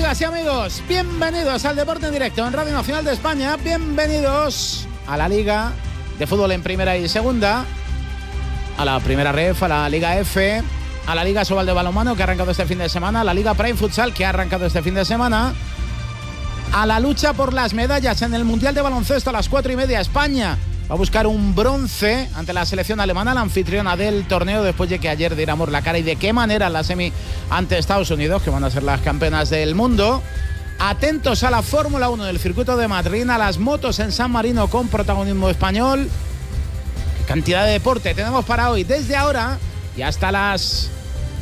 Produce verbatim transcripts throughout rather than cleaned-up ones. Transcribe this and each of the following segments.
Amigas y amigos, bienvenidos al Deporte en Directo en Radio Nacional de España. Bienvenidos a la Liga de Fútbol en Primera y Segunda, a la Primera Ref, a la Liga F, a la Liga Sobal de Balonmano, que ha arrancado este fin de semana, a la Liga Prime Futsal, que ha arrancado este fin de semana, a la lucha por las medallas en el Mundial de Baloncesto a las cuatro y media. España va a buscar un bronce ante la selección alemana, la anfitriona del torneo, después de que ayer diéramos la cara y de qué manera en la semi ante Estados Unidos, que van a ser las campeonas del mundo. Atentos a la Fórmula uno del circuito de Madrid, a las motos en San Marino con protagonismo español. Qué cantidad de deporte tenemos para hoy, desde ahora y hasta las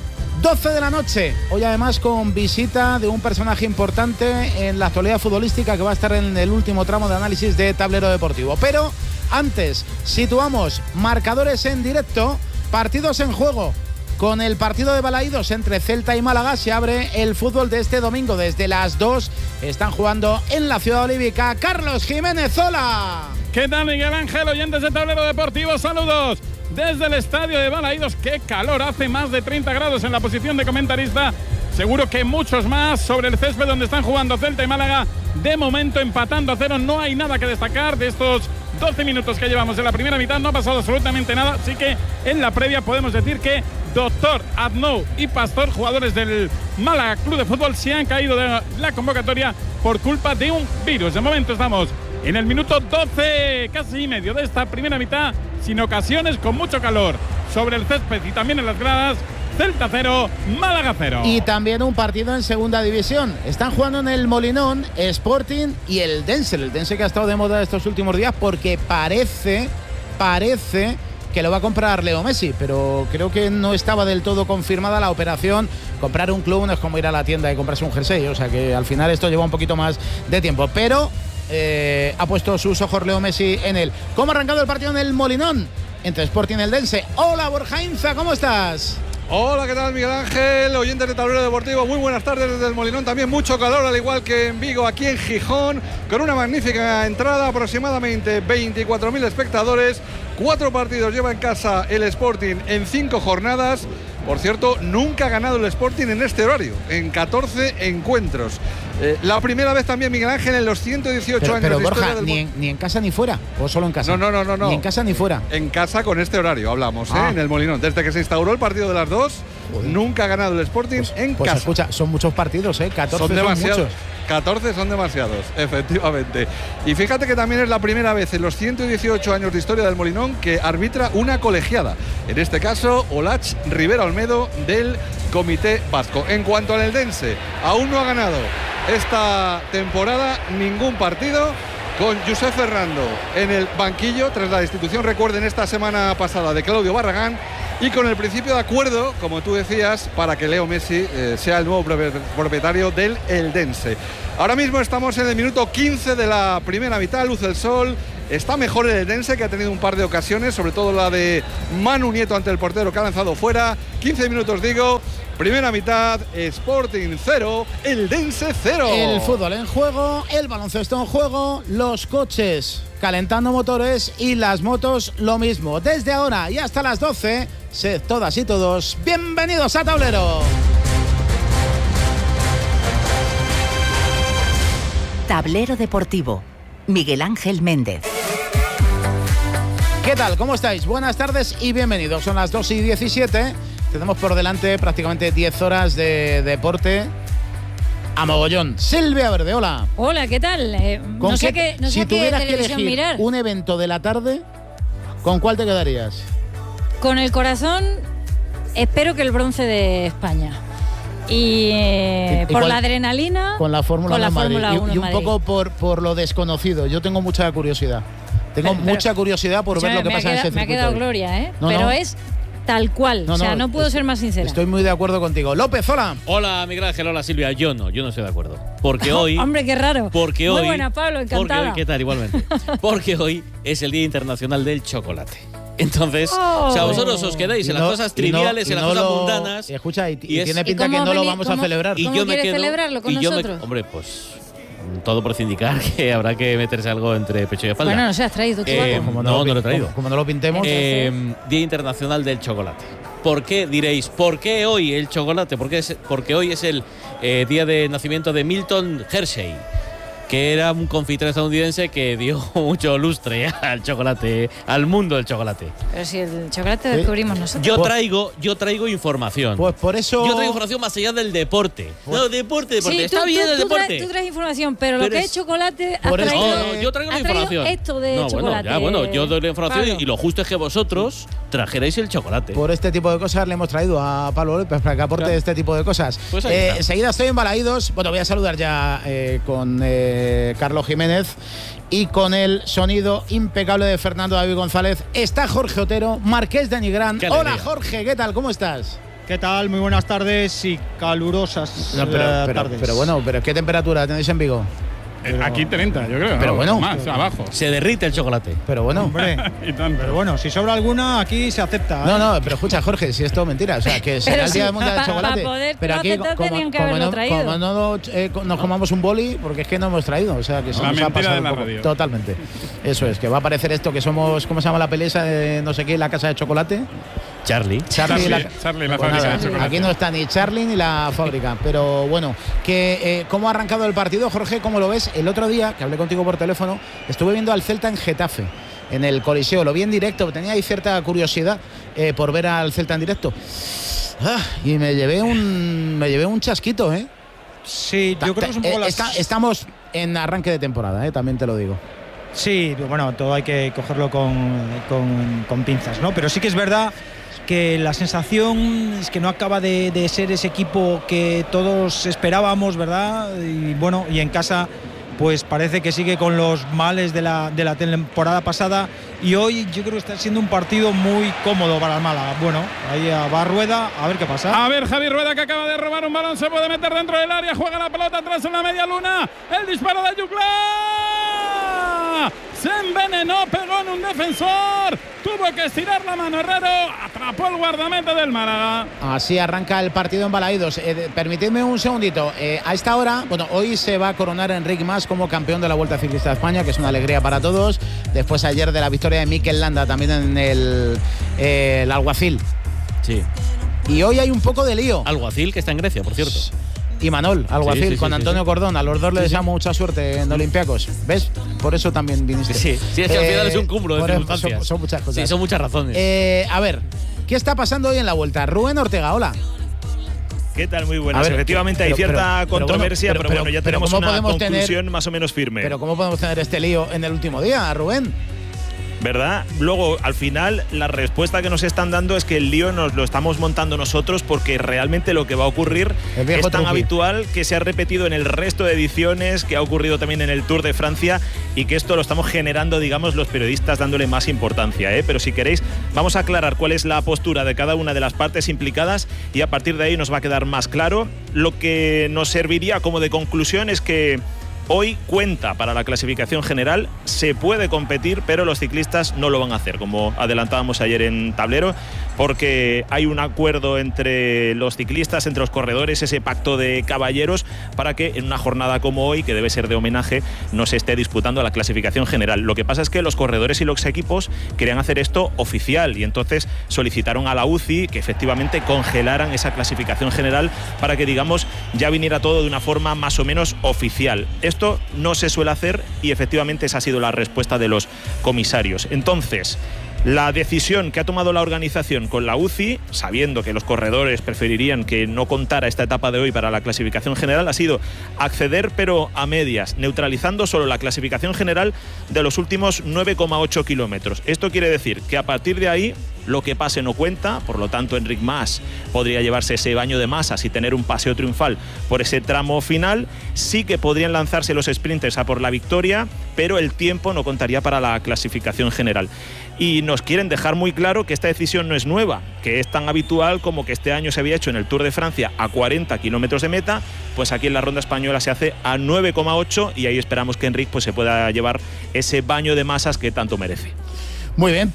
doce de la noche. Hoy además con visita de un personaje importante en la actualidad futbolística que va a estar en el último tramo de análisis de Tablero Deportivo. Pero antes, situamos marcadores en directo, partidos en juego. Con el partido de Balaídos entre Celta y Málaga se abre el fútbol de este domingo. Desde las dos están jugando en la Ciudad Olímpica. Carlos Jiménez, hola. ¿Qué tal, Miguel Ángel? Oyentes de Tablero Deportivo, saludos desde el estadio de Balaídos. Qué calor, hace más de treinta grados en la posición de comentarista. Seguro que muchos más sobre el césped donde están jugando Celta y Málaga. De momento empatando a cero, no hay nada que destacar de estos doce minutos que llevamos en la primera mitad. No ha pasado absolutamente nada, así que en la previa podemos decir que Doctor, Aznou y Pastor, jugadores del Málaga Club de Fútbol, se han caído de la convocatoria por culpa de un virus. De momento estamos en el minuto doce, casi y medio de esta primera mitad, sin ocasiones, con mucho calor sobre el césped y también en las gradas. Celta cero, Málaga cero. Y también un partido en segunda división. Están jugando en el Molinón, Sporting y el Dense. El Dense que ha estado de moda estos últimos días porque parece, parece que lo va a comprar Leo Messi, pero creo que no estaba del todo confirmada la operación. Comprar un club no es como ir a la tienda y comprarse un jersey, o sea que al final esto lleva un poquito más de tiempo, pero eh, ha puesto sus ojos Leo Messi en él. ¿Cómo ha arrancado el partido en el Molinón entre Sporting y el Dense? Hola, Borja Inza, ¿cómo estás? Hola, ¿qué tal, Miguel Ángel? Oyentes de Tablero Deportivo, muy buenas tardes desde el Molinón. También mucho calor, al igual que en Vigo, aquí en Gijón, con una magnífica entrada, aproximadamente veinticuatro mil espectadores. Cuatro partidos lleva en casa el Sporting en cinco jornadas. Por cierto, nunca ha ganado el Sporting en este horario, en catorce encuentros. Eh, la primera vez también, Miguel Ángel, en los ciento dieciocho pero, años pero, de Borja, historia del ni en, ni en casa ni fuera, o solo en casa. No, no, no, no, no. Ni en casa ni fuera. En casa con este horario hablamos, ah. ¿eh? En el Molinón. Desde que se instauró el partido de las dos, Joder. nunca ha ganado el Sporting pues, en pues casa. Escucha, son muchos partidos, ¿eh? catorce son demasiados. Son muchos. catorce son demasiados, efectivamente. Y fíjate que también es la primera vez en los ciento dieciocho años de historia del Molinón que arbitra una colegiada. En este caso, Olach Rivera Olmedo del Comité Vasco. En cuanto al Eldense, aún no ha ganado esta temporada ningún partido, con Josep Ferrando en el banquillo tras la destitución, recuerden, esta semana pasada de Claudio Barragán, y con el principio de acuerdo, como tú decías, para que Leo Messi eh, sea el nuevo propietario del Eldense. Ahora mismo estamos en el minuto quince de la primera mitad, luce el sol. Está mejor el Eldense, que ha tenido un par de ocasiones, sobre todo la de Manu Nieto ante el portero, que ha lanzado fuera. quince minutos, digo. Primera mitad, Sporting cero, Eldense cero. El fútbol en juego, el baloncesto en juego, los coches calentando motores y las motos lo mismo. Desde ahora y hasta las doce, sed todas y todos bienvenidos a Tablero. Tablero Deportivo, Miguel Ángel Méndez. ¿Qué tal? ¿Cómo estáis? Buenas tardes y bienvenidos. Son las dos y diecisiete. Tenemos por delante prácticamente diez horas de deporte a mogollón. Silvia Verde, hola. Hola, ¿qué tal? Eh, no sé qué, no si sé tuvieras qué que televisión elegir mirar. un evento de la tarde, ¿con cuál te quedarías? Con el corazón, espero que el bronce de España. Y, eh, ¿Y por cuál? la adrenalina, con la Fórmula con la uno Fórmula Madrid. uno Y, y un Madrid. poco por, por lo desconocido. Yo tengo mucha curiosidad. Tengo Pero, mucha curiosidad por ver lo que me pasa ha en quedado, ese me ha circuito. quedado hoy. gloria, ¿eh? No, Pero no. es tal cual. No, o sea, no, no puedo es, ser más sincera. Estoy muy de acuerdo contigo. López, hola. Hola, Miguel Ángel, hola Silvia. Yo no, yo no estoy de acuerdo. Porque hoy… Hombre, qué raro. Porque Muy hoy, buena, Pablo, encantada. Porque hoy, ¿qué tal? Igualmente. Porque hoy es el Día Internacional del Chocolate. Entonces, oh. o sea, vosotros os quedáis Y en no, las cosas y no, triviales, y en las no cosas lo, mundanas. Y escucha, y, y, y es, tiene ¿Y pinta que cómo no lo veni- vamos cómo- a celebrar. y ¿Cómo yo me quieres quedo, celebrarlo con y yo me- nosotros? hombre, pues todo por indicar que habrá que meterse algo entre pecho y espalda. Bueno, no se has traído tú Eh, algo. Como no, lo, no lo he traído. Como, como no lo pintemos. Eh, Día Internacional del Chocolate. ¿Por qué, diréis, por qué hoy el chocolate? ¿Por qué es, porque hoy es el eh, día de nacimiento de Milton Hershey, que era un confitero estadounidense que dio mucho lustre al chocolate, al mundo del chocolate. Pero si el chocolate descubrimos nosotros. Yo traigo, yo traigo información. Pues por eso. Yo traigo información más allá del deporte. Pues, no, deporte, deporte. Sí, Está tú, bien tú, el tú deporte. Traes, tú traes información, pero, pero lo que es, es chocolate. Por has eso, traído, no, no, yo traigo la has traído información. esto de no, chocolate. Bueno, ya, bueno, yo doy la información Pablo. y lo justo es que vosotros trajerais el chocolate. Por este tipo de cosas le hemos traído a Pablo López para que aporte Claro. este tipo de cosas. Pues ahí eh, está. enseguida estoy en Balaídos. Bueno, voy a saludar ya eh, con eh, Carlos Jiménez y con el sonido impecable de Fernando David González. Está Jorge Otero, Marqués de Nigrán. Hola Jorge, ¿qué tal? ¿Cómo estás? ¿Qué tal? Muy buenas tardes y calurosas No, pero, eh, pero, tardes. pero bueno, pero ¿qué temperatura tenéis en Vigo? Pero, aquí treinta, yo creo. Pero ¿no? bueno. Más, abajo. Se derrite el chocolate. Pero bueno. Hombre, Y tanto. pero bueno, si sobra alguna, aquí se acepta. No, ¿eh? no, pero escucha, Jorge, si es todo mentira. O sea, que será Pero el día sí, del mundial del pa- chocolate. pa poder pero aquí, aceptar como, tenían que como haberlo no, traído. como no eh, nos comamos un boli, porque es que no hemos traído. O sea, que se La nos ha mentira pasado de un la poco. radio. Totalmente. Eso es, que va a aparecer esto que somos, ¿cómo se llama la pelea de no sé qué, la casa de chocolate? Charlie. Charlie, Charlie, la, Charlie, la Pues fábrica nada, de chocolate. aquí no está ni Charlie ni la fábrica. Pero bueno, que eh, ¿cómo ha arrancado el partido, Jorge? ¿Cómo lo ves? El otro día, que hablé contigo por teléfono, estuve viendo al Celta en Getafe, en el Coliseo. Lo vi en directo, tenía ahí cierta curiosidad eh, por ver al Celta en directo. Ah, y me llevé un me llevé un chasquito, ¿eh? Sí, yo creo que es un poco Eh, las... está- estamos en arranque de temporada, ¿eh? También te lo digo. Sí, bueno, todo hay que cogerlo con, con, con pinzas, ¿no? Pero sí que es verdad que la sensación es que no acaba de, de ser ese equipo que todos esperábamos, ¿verdad? Y bueno, y en casa pues parece que sigue con los males de la, de la temporada pasada y hoy yo creo que está siendo un partido muy cómodo para el Málaga. Bueno, ahí va Rueda, a ver qué pasa. A ver, Javi Rueda, que acaba de robar un balón, se puede meter dentro del área, juega la pelota atrás en la media luna, el disparo de Yuclá, se envenenó, pegó en un defensor, tuvo que estirar la mano Herrero, atrapó el guardameta del Málaga. Así arranca el partido en Balaídos. Eh, permitidme un segundito. Eh, a esta hora, bueno, hoy se va a coronar Enric Mas como campeón de la Vuelta Ciclista de España, que es una alegría para todos. Después ayer de la victoria de Mikel Landa también en el, eh, el Alguacil. Sí. Y hoy hay un poco de lío. Alguacil, que está en Grecia, por cierto. Y Manol, Alguacil, Sí, sí, sí, con sí, Antonio sí. Cordón. A los dos les deseamos mucha suerte en Olympiacos. ¿Ves? Por eso también viniste. Sí, sí, es que al Eh, final es un cúmulo de por eso, circunstancias. Son, son muchas cosas. Sí, son muchas razones. Eh, a ver, ¿qué está pasando hoy en la Vuelta? Rubén Ortega, hola. ¿Qué tal? Muy buenas. A ver, Efectivamente hay pero- cierta pero- pero controversia, bueno, pero, pero- bueno, ya pero tenemos ¿cómo una podemos conclusión tener- más o menos firme. Pero ¿cómo podemos tener este lío en el último día, Rubén? ¿Verdad? Luego, al final, la respuesta que nos están dando es que el lío nos lo estamos montando nosotros porque realmente lo que va a ocurrir El viejo es tan truqui. habitual que se ha repetido en el resto de ediciones, que ha ocurrido también en el Tour de Francia y que esto lo estamos generando, digamos, los periodistas dándole más importancia, ¿eh? Pero si queréis, vamos a aclarar cuál es la postura de cada una de las partes implicadas y a partir de ahí nos va a quedar más claro. Lo que nos serviría como de conclusión es que hoy cuenta para la clasificación general, se puede competir, pero los ciclistas no lo van a hacer, como adelantábamos ayer en Tablero, porque hay un acuerdo entre los ciclistas, entre los corredores, ese pacto de caballeros, para que en una jornada como hoy, que debe ser de homenaje, no se esté disputando la clasificación general. Lo que pasa es que los corredores y los equipos querían hacer esto oficial y entonces solicitaron a la U C I que efectivamente congelaran esa clasificación general para que, digamos, ya viniera todo de una forma más o menos oficial. Esto no se suele hacer y efectivamente esa ha sido la respuesta de los comisarios. Entonces, la decisión que ha tomado la organización con la U C I, sabiendo que los corredores preferirían que no contara esta etapa de hoy para la clasificación general, ha sido acceder pero a medias, neutralizando solo la clasificación general de los últimos nueve coma ocho kilómetros. Esto quiere decir que a partir de ahí lo que pase no cuenta, por lo tanto Enric Mas podría llevarse ese baño de masas y tener un paseo triunfal por ese tramo final. Sí que podrían lanzarse los sprinters a por la victoria, pero el tiempo no contaría para la clasificación general. Y nos quieren dejar muy claro que esta decisión no es nueva, que es tan habitual como que este año se había hecho en el Tour de Francia a cuarenta kilómetros de meta, pues aquí en la Ronda Española se hace a nueve coma ocho y ahí esperamos que Enric pues, se pueda llevar ese baño de masas que tanto merece. Muy bien,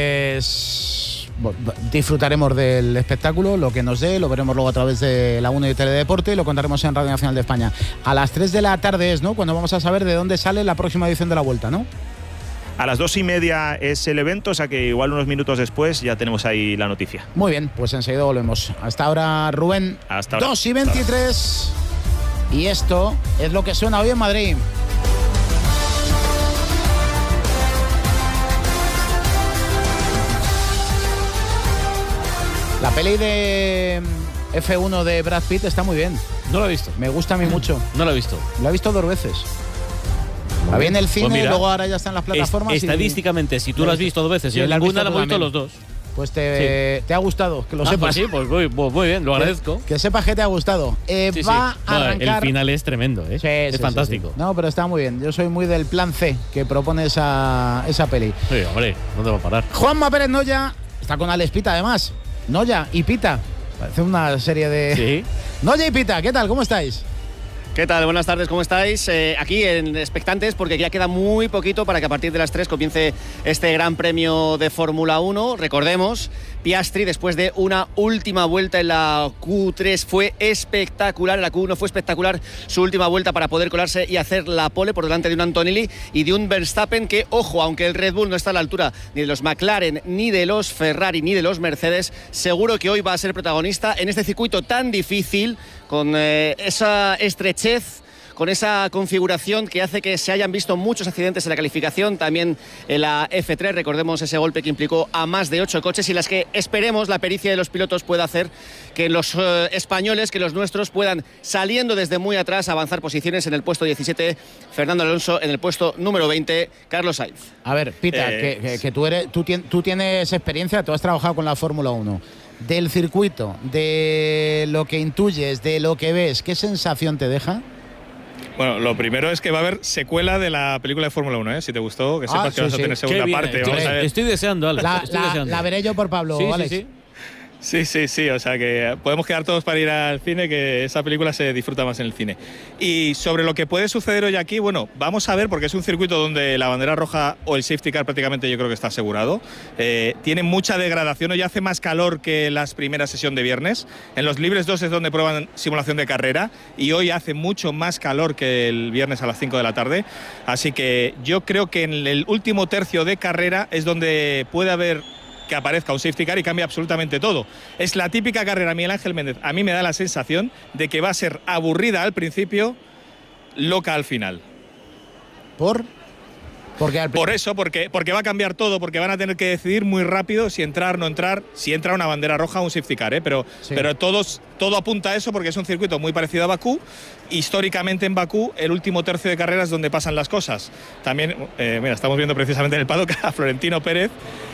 pues disfrutaremos del espectáculo, lo que nos dé, lo veremos luego a través de la uno y Teledeporte y lo contaremos en Radio Nacional de España. A las tres de la tarde es, ¿no?, cuando vamos a saber de dónde sale la próxima edición de la Vuelta, ¿no? A las dos y media es el evento, o sea que igual unos minutos después ya tenemos ahí la noticia. Muy bien, pues enseguida volvemos. Hasta ahora, Rubén. Hasta ahora. dos y veintitrés. Y esto es lo que suena hoy en Madrid. La peli de F uno de Brad Pitt está muy bien. No lo he visto. Me gusta a mí mucho. No lo he visto. Lo he visto dos veces. La vi en el cine, pues y luego ahora ya está en las plataformas. Es, estadísticamente, y, si tú lo has visto dos veces y yo ninguna la he visto los dos. Pues te, sí. te ha gustado, que lo ah, sepas. Pues sí, pues muy, muy bien, lo agradezco. Que, que sepas que te ha gustado. Eh, sí, va sí. a no, arrancar... El final es tremendo, ¿eh? Sí, es sí, fantástico. Sí, sí. No, pero está muy bien. Yo soy muy del plan C que propone esa, esa peli. Sí, hombre, ¿dónde va a parar? Juanma Pérez Noya está con Alex Pita, además. Noya y Pita. Parece una serie de... Sí. Noya y Pita, ¿qué tal? ¿Cómo estáis? ¿Qué tal? Buenas tardes, ¿cómo estáis? Eh, aquí en expectantes porque ya queda muy poquito para que a partir de las tres comience este Gran Premio de Fórmula uno. Recordemos, Piastri después de una última vuelta en la Q tres fue espectacular, en la Q uno fue espectacular su última vuelta para poder colarse y hacer la pole por delante de un Antonelli y de un Verstappen que, ojo, aunque el Red Bull no está a la altura ni de los McLaren, ni de los Ferrari, ni de los Mercedes, seguro que hoy va a ser protagonista en este circuito tan difícil, con eh, esa estrechez, con esa configuración que hace que se hayan visto muchos accidentes en la calificación, también en la F tres, recordemos ese golpe que implicó a más de ocho coches y las que esperemos la pericia de los pilotos pueda hacer que los eh, españoles, que los nuestros puedan, saliendo desde muy atrás, avanzar posiciones en el puesto diecisiete, Fernando Alonso en el puesto número veinte, Carlos Sainz. A ver, Pita, eh, que, que, que tú, eres, tú, tien, tú tienes experiencia, tú has trabajado con la Fórmula uno. Del circuito, de lo que intuyes, de lo que ves, ¿qué sensación te deja? Bueno, lo primero es que va a haber secuela de la película de Fórmula uno, ¿eh? Si te gustó, que sepas ah, que sí, vas a tener sí. segunda parte. Estoy, Vamos a ver. estoy deseando, Alex. La, estoy la, deseando. la veré yo por Pablo, sí, Alex. Sí, sí. Sí, sí, sí, o sea que podemos quedar todos para ir al cine, que esa película se disfruta más en el cine. Y sobre lo que puede suceder hoy aquí, bueno, vamos a ver, porque es un circuito donde la bandera roja o el safety car prácticamente yo creo que está asegurado. Eh, tiene mucha degradación, hoy hace más calor que las primeras sesión de viernes. En los libres dos es donde prueban simulación de carrera y hoy hace mucho más calor que el viernes a las cinco de la tarde. Así que yo creo que en el último tercio de carrera es donde puede haber que aparezca un safety car y cambia absolutamente todo. Es la típica carrera Miguel Ángel Méndez. A mí me da la sensación de que va a ser aburrida al principio, loca al final. ¿Por? Porque al... Por eso, porque, porque va a cambiar todo, porque van a tener que decidir muy rápido si entrar o no entrar, si entra una bandera roja o un safety car, ¿eh? pero, sí. pero todos, todo apunta a eso porque es un circuito muy parecido a Bakú. Históricamente en Bakú, el último tercio de carrera es donde pasan las cosas. También, eh, mira, estamos viendo precisamente en el paddock a Florentino Pérez.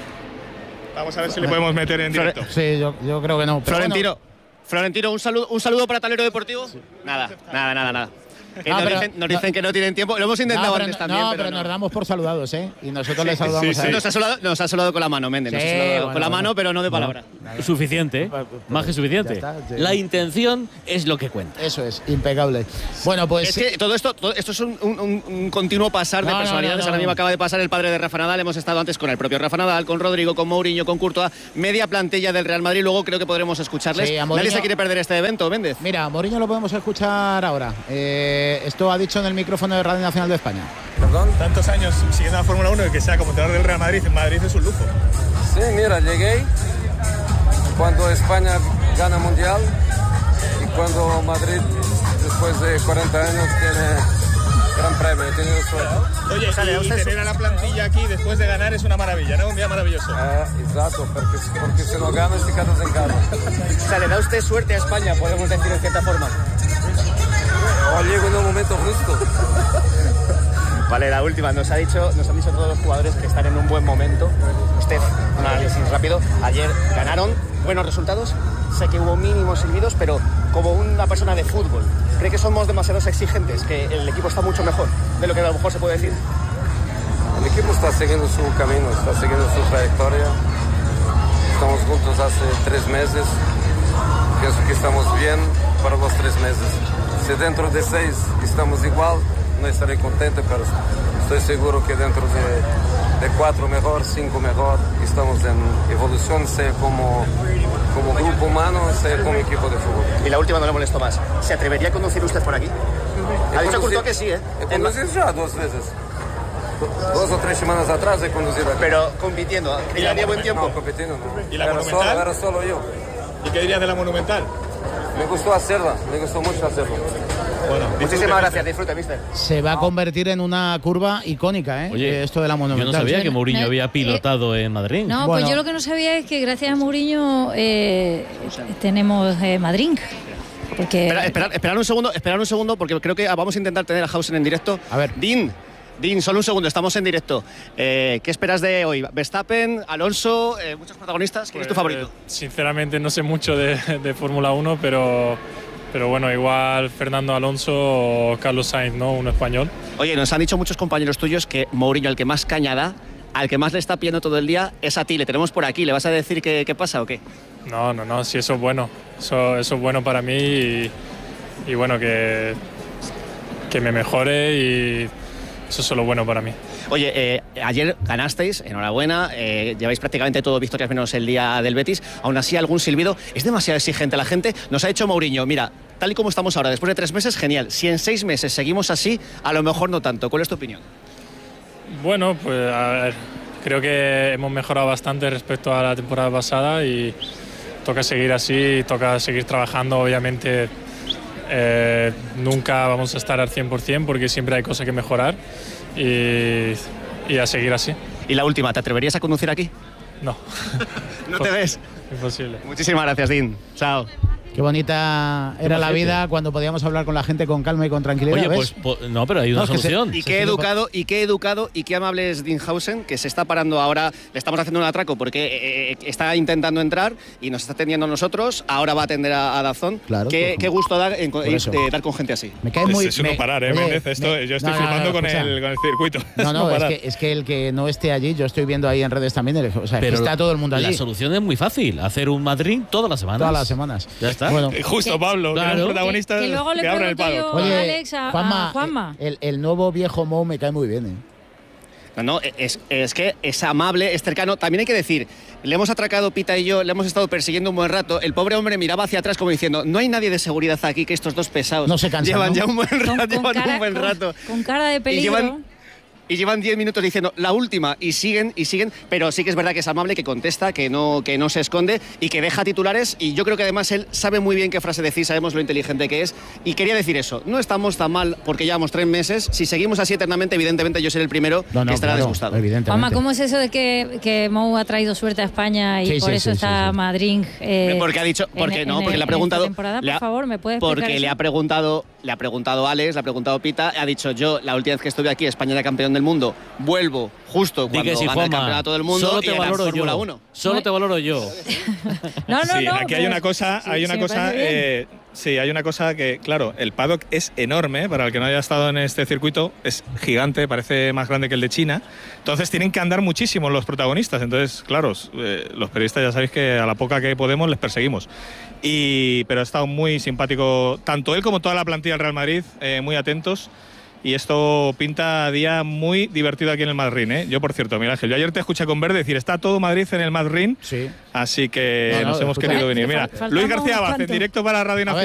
Vamos a ver si le podemos meter en directo. Sí, yo, yo creo que no. Florentino, bueno. Florentino, un saludo, un saludo para Tablero Deportivo. Sí. Nada, nada, nada, nada. Que no, nos, pero, dicen, nos dicen no, que no tienen tiempo. Lo hemos intentado no, antes no, también. No, pero, pero no. nos damos por saludados, ¿eh? Y nosotros sí, les saludamos sí, a sí. él. Nos ha, saludado, nos ha saludado con la mano, Méndez. Nos sí, ha saludado bueno, con la mano, bueno. pero no de palabra. No, suficiente, ¿eh? Más que suficiente. Está, sí. La intención es lo que cuenta. Eso es, impecable. Bueno, pues. Es que todo esto, todo esto es un, un, un continuo pasar de no, personalidades. No, no, no, Ahora mismo acaba de pasar el padre de Rafa Nadal. Hemos estado antes con el propio Rafa Nadal, con Rodrigo, con Mourinho, con Courtois. Media plantilla del Real Madrid. Luego creo que podremos escucharles. Sí, Mourinho, nadie se quiere perder este evento, Méndez. Mira, a Mourinho lo podemos escuchar ahora. Eh, esto ha dicho en el micrófono de Radio Nacional de España. Perdón. Tantos años siguiendo la Fórmula uno y que sea como entrenador del Real Madrid, en Madrid es un lujo. Sí, mira, llegué cuando España gana Mundial y cuando Madrid, después de cuarenta años, tiene Gran Premio. He tenido suerte. Oye, sale, y tener a la plantilla aquí después de ganar es una maravilla, ¿no? Un día maravilloso. Ah, exacto, porque, porque si no ganas te quedas en casa. O sea, le da usted suerte a España, podemos decir de cierta forma. O llego en un momento justo. Vale, la última. Nos ha dicho, nos han dicho todos los jugadores que están en un buen momento. Usted, un análisis rápido. Ayer ganaron, buenos resultados. Sé que hubo mínimos silbidos, pero como una persona de fútbol, ¿cree que somos demasiados exigentes? ¿Que el equipo está mucho mejor de lo que a lo mejor se puede decir? El equipo está siguiendo su camino, está siguiendo su trayectoria. Estamos juntos hace tres meses. Pienso que estamos bien para los tres meses. Si dentro de seis estamos igual, no estaré contento, pero estoy seguro que dentro de, de cuatro mejor, cinco mejor, estamos en evolución, sea como, como grupo humano, sea como equipo de fútbol. Y la última, no le molesto más. ¿Se atrevería a conducir usted por aquí? Ha dicho Courtois que sí, ¿eh? He conducido ya dos veces. dos o tres semanas atrás he conducido aquí. Pero compitiendo, ¿que ya había buen tiempo? No, compitiendo no. ¿Y la era Monumental? Solo, era solo yo. ¿Y qué dirías de la Monumental? Me gustó hacerla, me gustó mucho hacerla. Bueno, muchísimas gracias, disfruta, mister. Se va a convertir en una curva icónica, ¿eh? Oye, esto de la Monumental. Yo no sabía que Mourinho Me- había pilotado en Madrid. No, Bueno. pues yo lo que no sabía es que gracias a Mourinho eh, tenemos eh, Madrid. Porque Espera, esperad, esperad un segundo, esperad un segundo, porque creo que vamos a intentar tener a Hausen en directo. A ver. Dean, Dean, solo un segundo, estamos en directo. Eh, ¿Qué esperas de hoy? Verstappen, Alonso, eh, muchos protagonistas. ¿Quién es tu favorito? Eh, sinceramente no sé mucho de, de Fórmula uno, pero, pero bueno, igual Fernando Alonso o Carlos Sainz, ¿no? Uno español. Oye, nos han dicho muchos compañeros tuyos que Mourinho, el que más caña da, al que más le está pillando todo el día, es a ti. Le tenemos por aquí. ¿Le vas a decir qué, qué pasa o qué? No, no, no, sí, eso es bueno. Eso, eso es bueno para mí y, y bueno, que, que me mejore y eso es solo bueno para mí. Oye, eh, ayer ganasteis, enhorabuena, eh, lleváis prácticamente todo victorias menos el día del Betis, aún así algún silbido, es demasiado exigente la gente, nos ha hecho Mourinho, mira, tal y como estamos ahora, después de tres meses, genial, si en seis meses seguimos así, a lo mejor no tanto, ¿cuál es tu opinión? Bueno, pues a ver, creo que hemos mejorado bastante respecto a la temporada pasada y toca seguir así, toca seguir trabajando, obviamente eh, nunca vamos a estar al cien por cien porque siempre hay cosas que mejorar y, y a seguir así. Y la última, ¿te atreverías a conducir aquí? No. ¿No te ves? Imposible. Muchísimas gracias, Dean. Chao. Qué bonita era la vida cuando podíamos hablar con la gente con calma y con tranquilidad. Oye, ¿ves? pues, po- no, pero hay una No, es que se- solución. Y qué educado, y qué educado, y qué amable es Dean Hausen, que se está parando ahora, le estamos haciendo un atraco porque eh, eh, está intentando entrar y nos está atendiendo a nosotros, ahora va a atender a, a Dazón. Claro, qué, por- qué gusto dar, en, por ir- eso. de dar con gente así. Me cae muy Es, es un no me- parar, ¿eh, oye, Méndez? Esto, me- yo estoy no, no, no, flipando no, con, escucha. el, con el circuito. No, Es no, es parar. que, es que el que no esté allí, yo estoy viendo ahí en redes también, el- o sea, que Pero está todo el mundo allí. La solución es muy fácil, hacer un Madrid todas las semanas. Todas las semanas. Ya está. Bueno, Eh, Justo, Pablo, que Claro. era un protagonista Que- que luego le que abra el pregunto paddock. yo- oye, Alex, a- a Juanma, Juanma. El, el nuevo viejo Mou me cae muy bien, ¿eh? No, no, es, es que es amable, es cercano. También hay que decir, le hemos atracado Pita y yo, le hemos estado persiguiendo un buen rato. El pobre hombre miraba hacia atrás como diciendo, no hay nadie de seguridad aquí, que estos dos pesados No se cansan, llevan ¿no? ya un buen Con- rato. con llevan cara- un buen con- rato. con cara de Y peligro. llevan, y llevan diez minutos diciendo la última y siguen y siguen, pero sí que es verdad que es amable, que contesta, que no, que no se esconde y que deja titulares. Y yo creo que además él sabe muy bien qué frase decir, sabemos lo inteligente que es. Y quería decir eso, no estamos tan mal porque llevamos tres meses. Si seguimos así eternamente, evidentemente yo seré el primero No, no, que estará claro, disgustado. evidentemente. Juanma, ¿cómo es eso de que, que Mou ha traído suerte a España y Sí, por sí, eso sí, está sí, sí. Madrid? eh, Porque ha dicho, porque en- no, en- porque le ha en preguntado, esta temporada? le ha- Por favor, ¿me puede explicar porque le eso? ha preguntado, le ha preguntado Alex, le ha preguntado Pita, ha dicho yo la última vez que estuve aquí, España era campeón del mundo, vuelvo justo Di cuando que sí, gana el Juanma, campeonato del mundo solo y te era valoro Fórmula yo. uno. Solo te valoro yo. No, no, sí, no. aquí hay pero- una cosa, sí, hay sí, una me cosa, parece bien. eh, sí, hay una cosa que, claro, el paddock es enorme, para el que no haya estado en este circuito, es gigante, parece más grande que el de China, entonces tienen que andar muchísimo los protagonistas, entonces, claro, eh, los periodistas ya sabéis que a la poca que podemos les perseguimos. Y, pero ha estado muy simpático, tanto él como toda la plantilla del Real Madrid, eh, muy atentos. Y esto pinta día muy divertido aquí en el Madrid, ¿eh? Yo, por cierto, Miguel Ángel, yo ayer te escuché con Verde decir, está todo Madrid en el Madrid, Sí. así que No, no, nos hemos escucha. querido venir. Fal- Mira, faltamos Luis García unos Abad, en cuantos. directo para Radio A ver,